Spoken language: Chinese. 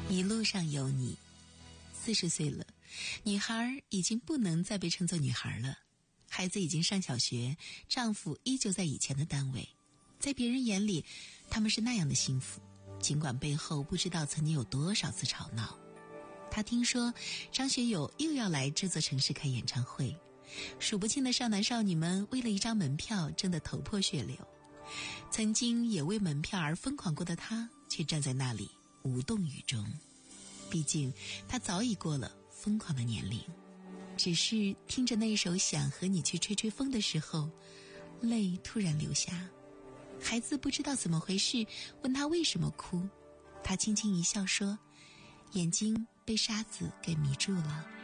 一路上有你。40岁了，女孩已经不能再被称作女孩了。孩子已经上小学，丈夫依旧在以前的单位，在别人眼里，他们是那样的幸福，尽管背后不知道曾经有多少次吵闹。她听说张学友又要来这座城市开演唱会，数不清的少男少女们为了一张门票争得头破血流。曾经也为门票而疯狂过的她，却站在那里无动于衷。毕竟她早已过了疯狂的年龄，只是听着那首想和你去吹吹风的时候，泪突然流下。孩子不知道怎么回事，问他为什么哭，他轻轻一笑说，眼睛被沙子给迷住了。